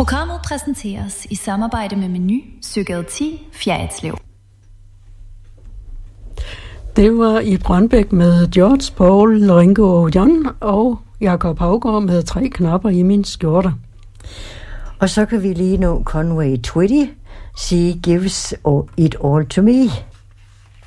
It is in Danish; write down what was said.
Programmet præsenteres i samarbejde med Meny, Psykiatri, Fjerritslev. Det var i Brøndbæk med George, Paul, Ringo John og Jakob Haugaard med 3 knapper i min skjorte. Og så kan vi lige nå Conway Twitty, She Gives It All To Me.